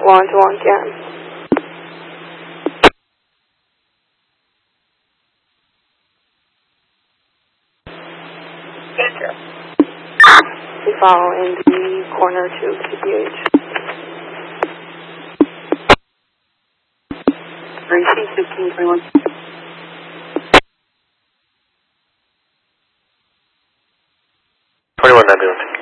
1 to 1 cam. We follow in the corner to QPH. 3C1521. 21 ambulance.